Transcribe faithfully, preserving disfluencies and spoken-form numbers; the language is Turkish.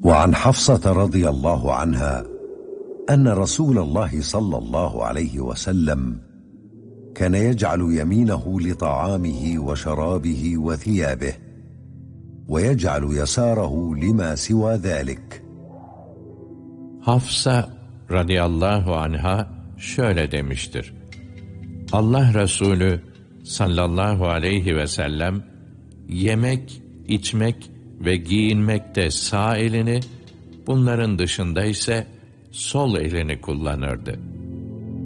وعن حفصة رضي الله عنها أن رسول الله صلى الله عليه وسلم كان يجعل يمينه لطعامه وشرابه وثيابه ويجعل يساره لما سوى ذلك. Hafsa radıyallahu anha şöyle demiştir: Allah Resulü sallallahu aleyhi ve sellem yemek, içmek ve giyinmekte sağ elini, bunların dışında ise sol elini kullanırdı.